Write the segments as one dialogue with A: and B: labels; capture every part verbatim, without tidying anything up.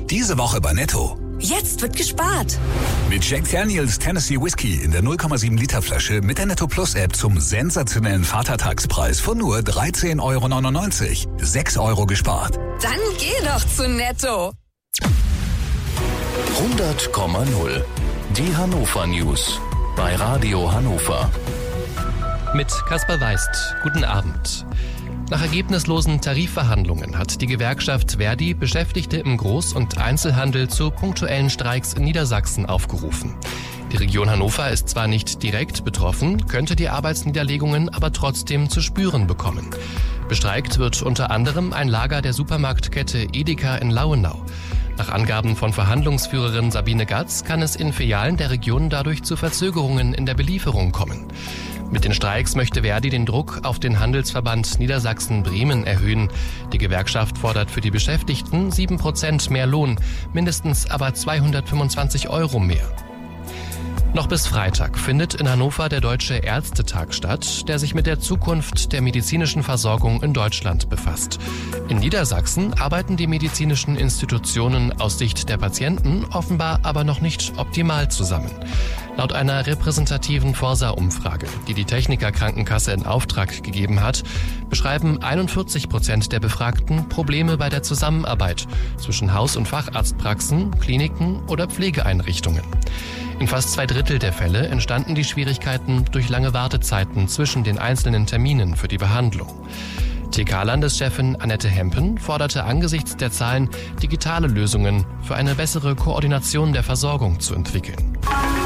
A: Diese Woche bei Netto.
B: Jetzt wird gespart.
A: Mit Jack Daniels Tennessee Whiskey in der null Komma sieben Liter Flasche mit der Netto Plus App zum sensationellen Vatertagspreis von nur dreizehn Euro neunundneunzig. sechs Euro gespart.
B: Dann geh doch zu Netto.
C: hundert Komma null. Die Hannover News bei Radio Hannover.
D: Mit Kaspar Weist. Guten Abend. Nach ergebnislosen Tarifverhandlungen hat die Gewerkschaft Verdi Beschäftigte im Groß- und Einzelhandel zu punktuellen Streiks in Niedersachsen aufgerufen. Die Region Hannover ist zwar nicht direkt betroffen, könnte die Arbeitsniederlegungen aber trotzdem zu spüren bekommen. Bestreikt wird unter anderem ein Lager der Supermarktkette Edeka in Lauenau. Nach Angaben von Verhandlungsführerin Sabine Gatz kann es in Filialen der Region dadurch zu Verzögerungen in der Belieferung kommen. Mit den Streiks möchte Verdi den Druck auf den Handelsverband Niedersachsen-Bremen erhöhen. Die Gewerkschaft fordert für die Beschäftigten sieben Prozent mehr Lohn, mindestens aber zweihundertfünfundzwanzig Euro mehr. Noch bis Freitag findet in Hannover der Deutsche Ärztetag statt, der sich mit der Zukunft der medizinischen Versorgung in Deutschland befasst. In Niedersachsen arbeiten die medizinischen Institutionen aus Sicht der Patienten offenbar aber noch nicht optimal zusammen. Laut einer repräsentativen Forsa-Umfrage, die die Techniker Krankenkasse in Auftrag gegeben hat, beschreiben einundvierzig Prozent der Befragten Probleme bei der Zusammenarbeit zwischen Haus- und Facharztpraxen, Kliniken oder Pflegeeinrichtungen. In fast zwei Drittel der Fälle entstanden die Schwierigkeiten durch lange Wartezeiten zwischen den einzelnen Terminen für die Behandlung. T K-Landeschefin Annette Hempen forderte angesichts der Zahlen, digitale Lösungen für eine bessere Koordination der Versorgung zu entwickeln.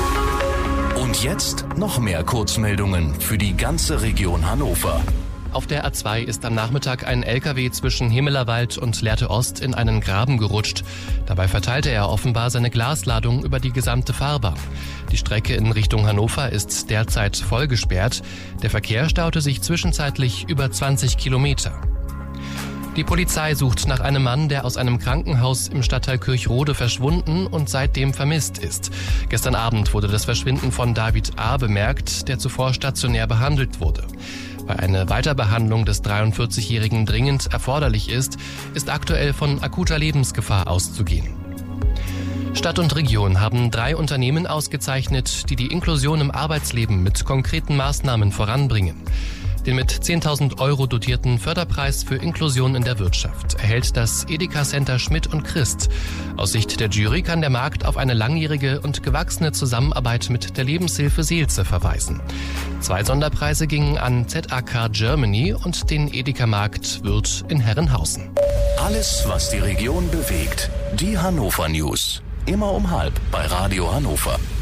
C: Und jetzt noch mehr Kurzmeldungen für die ganze Region Hannover.
D: Auf der A zwei ist am Nachmittag ein L K W zwischen Himmelerwald und Lehrte Ost in einen Graben gerutscht. Dabei verteilte er offenbar seine Glasladung über die gesamte Fahrbahn. Die Strecke in Richtung Hannover ist derzeit voll gesperrt. Der Verkehr staute sich zwischenzeitlich über zwanzig Kilometer. Die Polizei sucht nach einem Mann, der aus einem Krankenhaus im Stadtteil Kirchrode verschwunden und seitdem vermisst ist. Gestern Abend wurde das Verschwinden von David A. bemerkt, der zuvor stationär behandelt wurde. Weil eine Weiterbehandlung des dreiundvierzigjährigen dringend erforderlich ist, ist aktuell von akuter Lebensgefahr auszugehen. Stadt und Region haben drei Unternehmen ausgezeichnet, die die Inklusion im Arbeitsleben mit konkreten Maßnahmen voranbringen. Den mit zehntausend Euro dotierten Förderpreis für Inklusion in der Wirtschaft erhält das Edeka Center Schmidt und Christ. Aus Sicht der Jury kann der Markt auf eine langjährige und gewachsene Zusammenarbeit mit der Lebenshilfe Seelze verweisen. Zwei Sonderpreise gingen an Z A K Germany und den Edeka Markt Würth in Herrenhausen.
C: Alles, was die Region bewegt. Die Hannover News. Immer um halb bei Radio Hannover.